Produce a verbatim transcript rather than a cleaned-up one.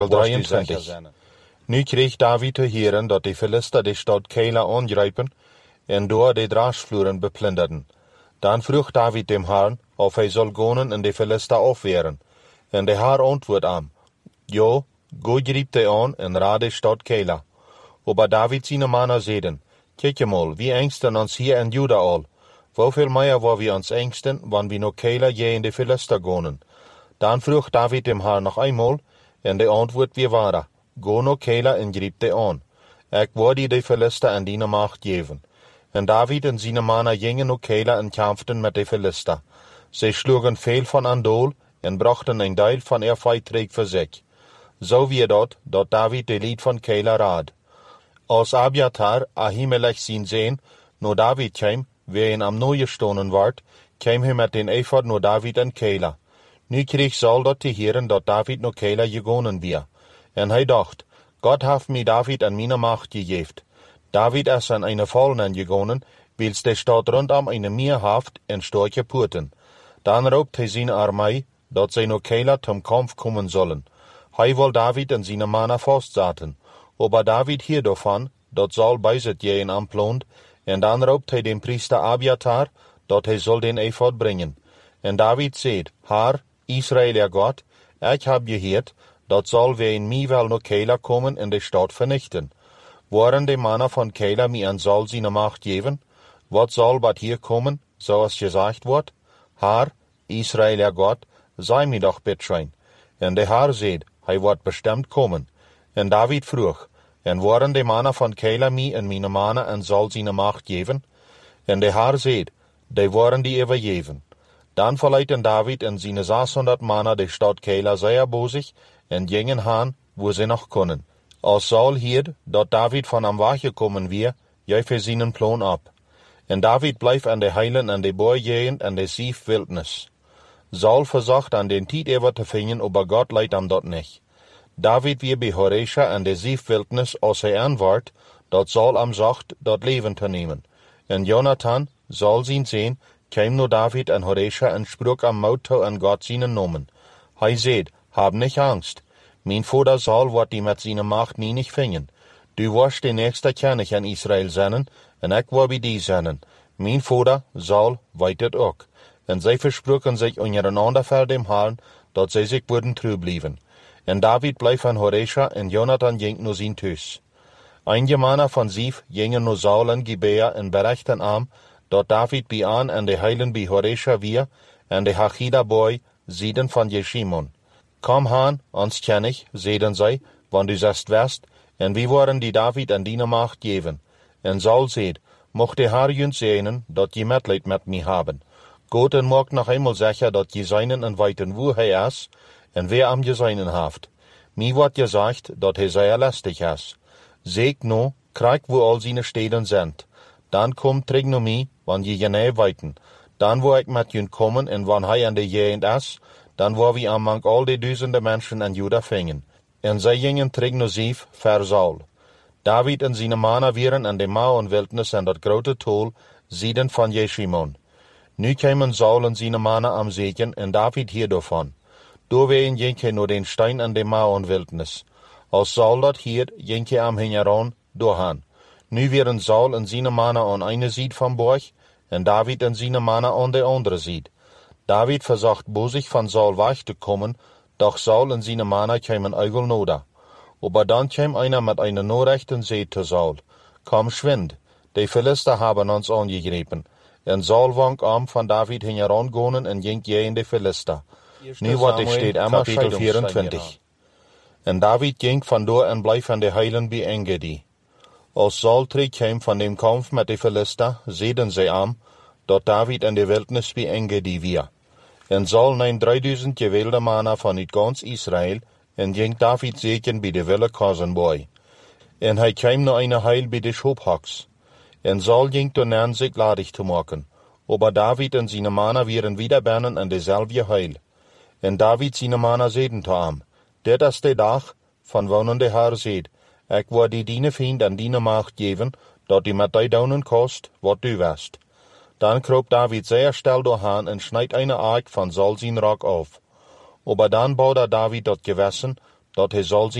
drieëntwintig. Nu kreeg David te heren dat de Filister de stad Keila aangrijpen en door de draasvloeren beplinderden. Dan vroeg David dem Herrn of hij zal gaan en de Filister afweren. En de Herr antwoord hem, ja, go griep hij aan en raad de stad Keila. Aber David zijn mannen zeiden, kijk eenmaal, wie engsten ons hier in Juda al. Hoeveel meer waar we ons engsten, wanneer we naar Keila je in de Filister gaan. Dan vroeg David dem Herrn nog eenmaal, en de antwoord weer waren, go naar Keila en griep de aan. Ik word de Filister in die macht geven. En David en zijn mannen gingen naar Keila en kampften met de Filister. Zij sloegen veel van aan doel en brachten een deel van er vijftig voor zich. Zo weer dat, dat David de lied van Keila raad. Als Abiathar Ahimelech zien zijn, naar David kwam, wie in am nooie stonen werd, kwam hij met den ephod naar David en Keila. Nu kreeg Saul dat te heren dat David naar Keila gegaan weer. En hij dacht, God heeft mij David en mijn macht gegeven. David is aan een vallenen gegaan, wils de stad rondom een meer heeft en sterke poorten. Dan roept hij zijn armee, dat zij naar Keila zum kampf komen zullen. Hij wil David en zijn mannen vastzetten. Aber David hier daarvan, dat Saul bijzet je in aanplant, en dan roept hij den priester Abiathar, dat hij zal den ephod brengen. En David zegt, Heer, Israël God, ik heb gehoord, dat Saul weer in mij wel naar Keila komen en de stad vernichten. Waren de mannen van Keila mij aan Saul zijn macht geven? Wat zal wat hier komen, zoals gezegd wordt? Heer, Israël God, zij mij doch betrein. En de Heer zegt, hij wordt bestemd komen. En David vroeg, en waren de mannen van Keila mij en mijn mannen en Saul zijn macht geven? En de Heer zegt, die waren die overgeven. Dan verlieten David en zijn zeshonderd mannen de stad Keila zeer bozig en gingen haan waar ze nog konden. Als Saul hierd dat David van hem weggekomen weer, juif hij zijn plan op. En David bleef aan de heilen en de boeigegend en de Sief wildnis. Saul verzocht aan den tijd even te vinden, aber God leidt hem dat niet. David weer bij Horesha en de Sief wildnis als hij aanwaart, dat Saul hem zocht dat leven te nemen. En Jonathan, Saul zijn zoon, kwam naar David en Horesha en sprak am mout toe aan God zijn nomen. Hij zei, heb niet angst. Mijn vader Saul wordt die met zijn macht niet niet vingen. Du wordt de nächste koning in Israël zijn, en ik word bij die zijn. Mijn vader Saul weet het ook. En zij versproken zich ondereinander voor dem Herrn, dat zij zich worden trouw blijven. En David bleef aan Horesha en Jonathan ging naar zijn thuis. Einige mannen van Sief gingen naar Saul en Gibea en berichten hem, dat David bij aan en de heilen bij Horesha weer, en de Hachida boy zeiden van Jeshimon. Kom haan, ons kennig, zeiden zij, want u zest west, en wie waren die David en die macht geven. En Saul zei, mocht de Heer junt zijn, dat je medleid met mij hebben. Goed en maak nog eenmaal zeggen dat je zijnen en weten hoe hij is, en wie hem je zijnen heeft. Mij wordt gezegd dat hij zeer lastig is. Zeg nu, krijg wo al zijn steden zijn. Dan kom terug naar mij, wanneer je nee weten. Dan wil ik met je komen, en wanneer hij aan de gegend is, dan wil we among al die duizenden mensen in Juda vingen. En zij gingen terug naar Sief voor Saul. David en zijn mannen waren in de mauwenwildnis en dat grote tol, zeiden van Jeshimon. Nu kwamen Saul en zijn mannen am zegen, en David hier daarvan. Doorween ging hij naar den stein in de mauwenwildnis. Als Saul dat hier, ging hij am heeneraan doorgaan. Nu waren Saul en zijn mannen aan ene zijde van borg, en David en zijn mannen aan de andere zijde. David verzocht bozig van Saul weg te komen, doch Saul en zijn mannen kwamen eigel nodig. Aber dan kwam einer met een Nachricht en zei te Saul, kom schwind, de Philister hebben ons aangegrepen. En Saul wang am van David heeneraan gaan en ging je in de Philister. Nu wordt de steed Emma vierentwintig. En David ging vandoor en bleef aan de heilen bij Engedi. Als Saul terugkwam van de kampf met de Philister, zeiden zij am, dat David in de wildnis bij Engedi weer. En Saul nam drieduizend gewilde mannen van uit gans Israël, en ging David zeken bij de wille Kozenboy. En hij kwam naar een heil bij de Schophoks. En Saul ging toen aan zich ladig te maken. Aber David en zijn mannen waren wieder binnen in dezelfde heil. En David zijn mannen zeiden te hem, dit is de dag van wanneer de Heer zegt, ik word die diene vriend en diene macht geven, dat die met die daunen kost, wat du west. Dan kroop David zeer stil doorheen en snijd een aak van Saul zijn rok af. Aber dan bouwde David dat gewessen, dat hij zal